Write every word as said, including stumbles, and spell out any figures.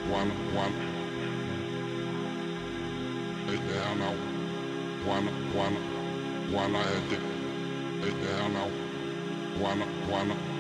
one, one, eight down now, one, one, one, I had it, eight down now, one, one.